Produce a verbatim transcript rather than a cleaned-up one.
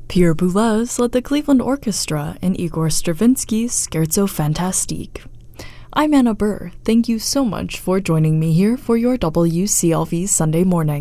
Pierre Boulez led the Cleveland Orchestra in Igor Stravinsky's Scherzo Fantastique. I'm Anna Burr. Thank you so much for joining me here for your W C L V Sunday morning.